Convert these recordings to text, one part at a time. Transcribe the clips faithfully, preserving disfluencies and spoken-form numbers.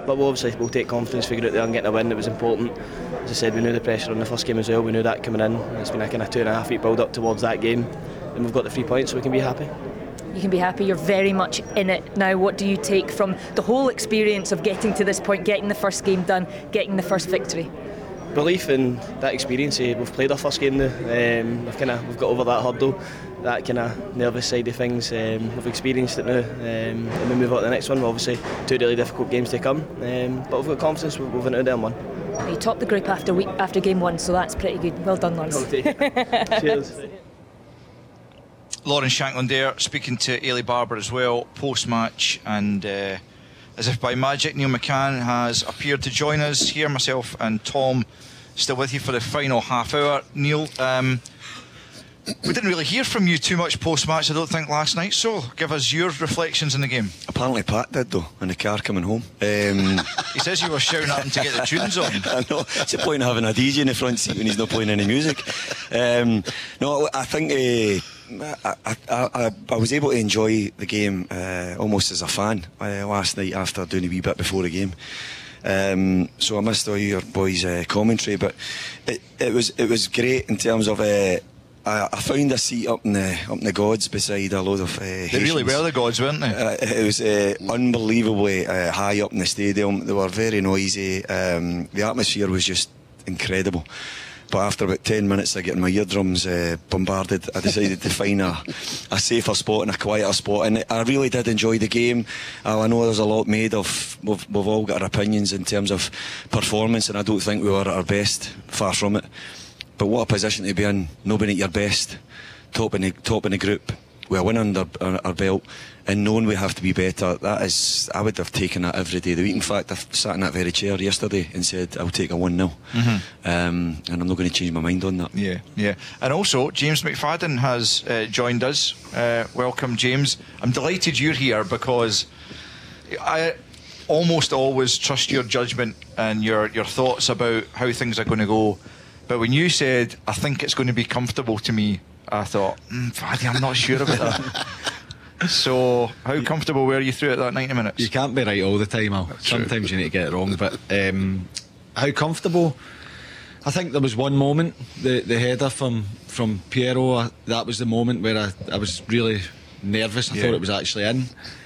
but we'll obviously we'll take confidence, figure out there and getting a win. It was important. As I said, we knew the pressure on the first game as well. We knew that coming in. It's been a kind of two and a half week build up towards that game, and we've got the three points, so we can be happy. You can be happy. You're very much in it now. What do you take from the whole experience of getting to this point, getting the first game done, getting the first victory? Belief in that experience. Eh, we've played our first game now. Um, we've kind of we've got over that hurdle, that kind of nervous side of things. Um, we've experienced it now, um, and we move on to the next one. Obviously, two really difficult games to come, um, but we've got confidence. We've, we've went out there and won. You topped the group after week after game one, so that's pretty good. Well done, Lawrence. Cheers. Lawrence Shankland there, speaking to Ailey Barber as well, post-match, and uh, as if by magic, Neil McCann has appeared to join us here. Myself and Tom still with you for the final half hour. Neil, um, we didn't really hear from you too much post-match, I don't think, last night, so give us your reflections on the game. Apparently Pat did, though, in the car coming home. Um, he says you were shouting at him to get the tunes on. I know, it's the point of having a D J in the front seat when he's not playing any music. Um, no, I think uh, I, I, I, I was able to enjoy the game uh, almost as a fan uh, last night after doing a wee bit before the game. Um, so I missed all your boys' uh, commentary, but it, it was it was great in terms of. Uh, I, I found a seat up in the up in the gods beside a load of. Uh, they really were the gods, weren't they? Uh, it was uh, unbelievably uh, high up in the stadium. They were very noisy. Um, the atmosphere was just incredible. But after about ten minutes of getting my eardrums uh, bombarded, I decided to find a, a safer spot and a quieter spot. And I really did enjoy the game. Uh, I know there's a lot made of. We've, we've all got our opinions in terms of performance, and I don't think we were at our best. Far from it. But what a position to be in, not being at your best, top in the, top in the group, with a win under our, our belt, and knowing we have to be better. That is, I would have taken that every day of the week. In fact, I sat in that very chair yesterday and said, I'll take a one nil. Mm-hmm. um, and I'm not going to change my mind on that. Yeah, yeah. And also, James McFadden has uh, joined us. Uh, welcome, James. I'm delighted you're here because I almost always trust your judgment and your, your thoughts about how things are going to go. But when you said, I think it's going to be comfortable to me, I thought, mm, Faddy, I'm not sure about that. So, how comfortable were you through it that ninety minutes? You can't be right all the time, Al. Sometimes you need to get it wrong. But um, how comfortable? I think there was one moment, the the header from, from Piero, uh, that was the moment where I, I was really nervous. I yeah. thought it was actually in.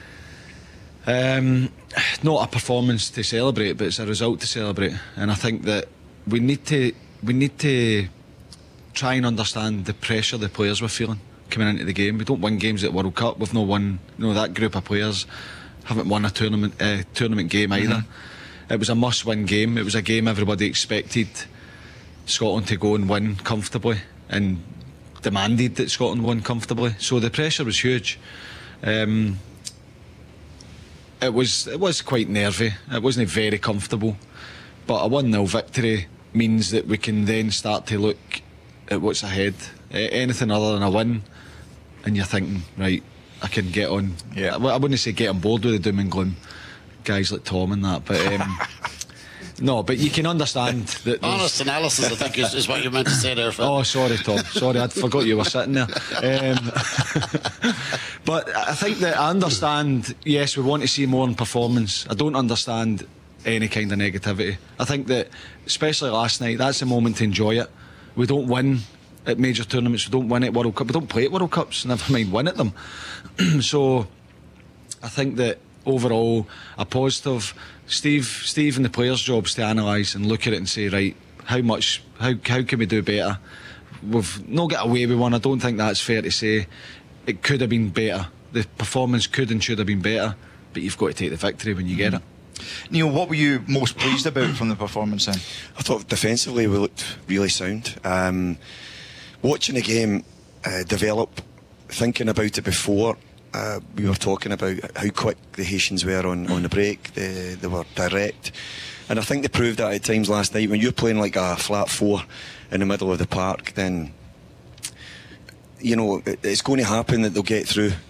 Um, not a performance to celebrate, but it's a result to celebrate. And I think that we need to... We need to try and understand the pressure the players were feeling coming into the game. We don't win games at World Cup. We've not won. You know, that group of players haven't won a tournament uh, tournament game either. Mm-hmm. It was a must-win game. It was a game everybody expected Scotland to go and win comfortably, and demanded that Scotland win comfortably. So the pressure was huge. Um, it was it was quite nervy. It wasn't very comfortable, but a one nil victory means that we can then start to look at what's ahead. Uh, anything other than a win, and you're thinking, right, I can get on. Yeah. I, I wouldn't say get on board with the doom and gloom, guys like Tom and that, but um, no, but you can understand that. Honest analysis, I think, is, is what you meant to say there, Phil. Oh, sorry, Tom. Sorry, I forgot you were sitting there. Um, but I think that I understand. Yes, we want to see more in performance. I don't understand any kind of negativity. I think that, especially last night, that's the moment to enjoy it. We don't win at major tournaments, we don't win at World Cup, we don't play at World Cups, never mind win at them. So I think that overall a positive. Steve Steve and the players' jobs to analyse and look at it and say, right, how much how how can we do better? We've not got away with one. I don't think that's fair to say. It could have been better. The performance could and should have been better, but you've got to take the victory when you get it. Neil, what were you most pleased about from the performance then? I thought defensively we looked really sound. Um, watching the game uh, develop, thinking about it before, uh, we were talking about how quick the Haitians were on, on the break. They, they were direct. And I think they proved that at times last night. When you're playing like a flat four in the middle of the park, then, you know, it, it's going to happen that they'll get through.